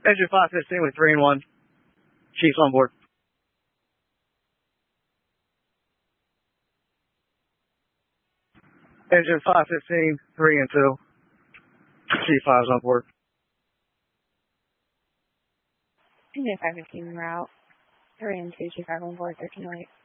Engine 515 with 3 and 1. Chiefs on board. Engine 515, 3 and 2. Chief 5's on board. Engine 515 route. 3 and 2, Chief 5 on board, 1308.